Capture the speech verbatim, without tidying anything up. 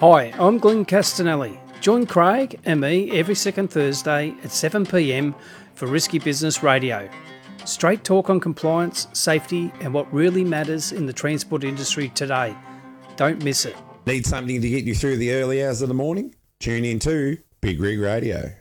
Hi, I'm Glenn Castanelli. Join Craig and me every second Thursday at seven p m for Risky Business Radio. Straight talk on compliance, safety and what really matters in the transport industry today. Don't miss it. Need something to get you through the early hours of the morning? Tune in to Big Rig Radio.